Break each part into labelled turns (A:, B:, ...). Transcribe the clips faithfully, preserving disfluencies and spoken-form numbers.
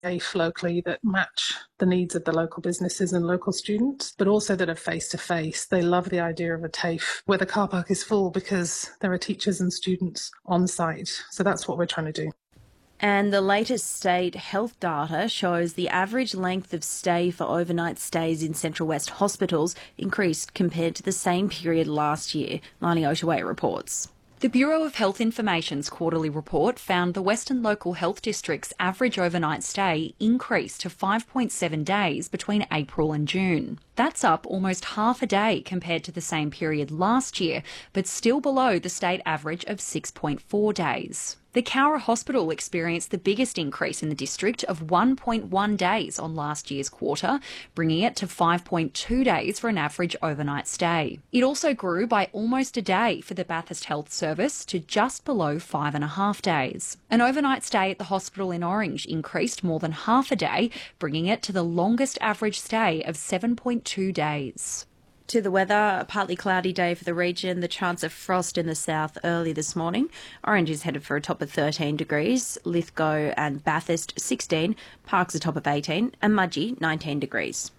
A: safe locally that match the needs of the local businesses and local students, but also that are face-to-face. They love the idea of a TAFE where the car park is full because there are teachers and students on site. So that's what we're trying to do.
B: And the latest state health data shows the average length of stay for overnight stays in Central West hospitals increased compared to the same period last year, Lani Oshaway reports.
C: The Bureau of Health Information's quarterly report found the Western Local Health District's average overnight stay increased to five point seven days between April and June. That's up almost half a day compared to the same period last year, but still below the state average of six point four days. The Cowra Hospital experienced the biggest increase in the district of one point one days on last year's quarter, bringing it to five point two days for an average overnight stay. It also grew by almost a day for the Bathurst Health Service to just below five and a half days. An overnight stay at the hospital in Orange increased more than half a day, bringing it to the longest average stay of seven point two days.
B: To the weather, a partly cloudy day for the region, the chance of frost in the south early this morning. Orange is headed for a top of thirteen degrees, Lithgow and Bathurst sixteen, Parkes a top of eighteen, and Mudgee nineteen degrees.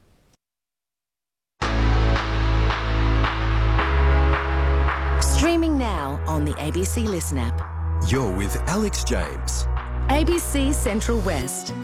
D: Streaming now on the A B C Listen app.
E: You're with Alex James.
D: A B C Central West.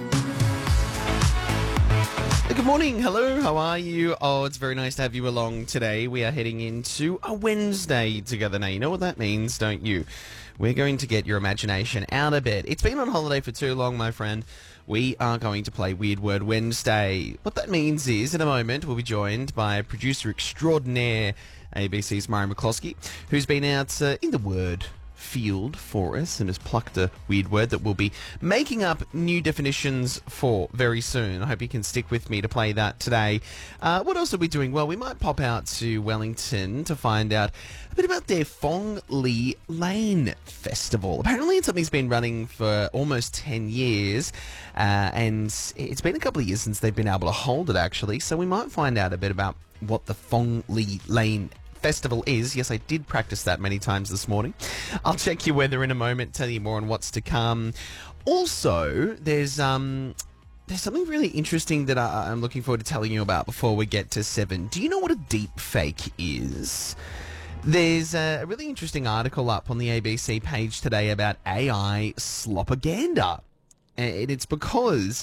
F: Good morning. Hello. How are you? Oh, it's very nice to have you along today. We are heading into a Wednesday together. Now, you know what that means, don't you? We're going to get your imagination out of bed. It's been on holiday for too long, my friend. We are going to play Weird Word Wednesday. What that means is, in a moment, we'll be joined by producer extraordinaire A B C's Murray McCloskey, who's been out uh, in the word field for us and has plucked a weird word that we'll be making up new definitions for very soon. I hope you can stick with me to play that today. Uh, what else are we doing? Well, we might pop out to Wellington to find out a bit about their Fong Lee Lane Festival. Apparently it's something that's been running for almost ten years, uh, and it's been a couple of years since they've been able to hold it, actually, so we might find out a bit about what the Fong Lee Lane Festival is. Yes, I did practice that many times this morning. I'll check your weather in a moment, tell you more on what's to come. Also, there's um, there's something really interesting that I, I'm looking forward to telling you about before we get to seven. Do you know what a deep fake is? There's a really interesting article up on the A B C page today about A I slopaganda. And it's because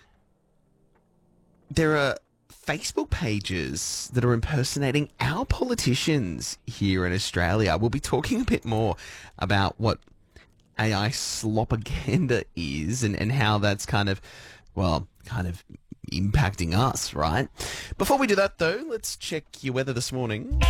F: there are Facebook pages that are impersonating our politicians here in Australia. We'll be talking a bit more about what A I slopaganda is and, and how that's kind of, well, kind of impacting us, right? Before we do that, though, let's check your weather this morning.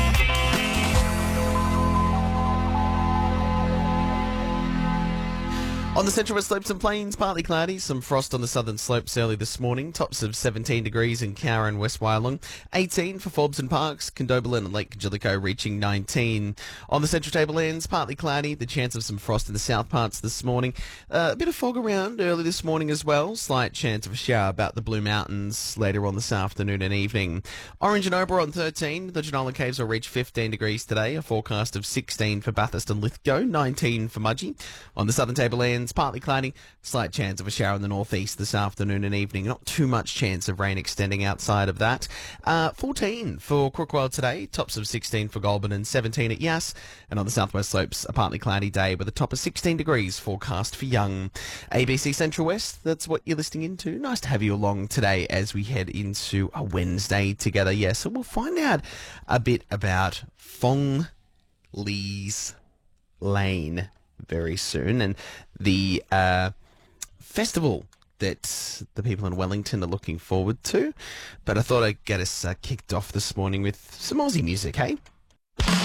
F: On the Central West Slopes and Plains, partly cloudy, some frost on the southern slopes early this morning, tops of seventeen degrees in Cowra and West Wyalong, eighteen for Forbes and Parkes, Condobolin and Lake Jellicoe reaching nineteen. On the Central Tablelands, partly cloudy, the chance of some frost in the south parts this morning, uh, a bit of fog around early this morning as well, slight chance of a shower about the Blue Mountains later on this afternoon and evening. Orange and Oberon thirteen, the Genola Caves will reach fifteen degrees today, a forecast of sixteen for Bathurst and Lithgow, nineteen for Mudgee. On the southern Tablelands, partly cloudy, slight chance of a shower in the northeast this afternoon and evening. Not too much chance of rain extending outside of that. Uh, fourteen for Crookwell today, tops of sixteen for Goulburn and seventeen at Yass. And on the southwest slopes, a partly cloudy day with a top of sixteen degrees forecast for Young. A B C Central West, that's what you're listening into. Nice to have you along today as we head into a Wednesday together. Yeah, so we'll find out a bit about Fong Lee's Lane very soon, and the uh, festival that the people in Wellington are looking forward to. But I thought I'd get us uh, kicked off this morning with some Aussie music, hey?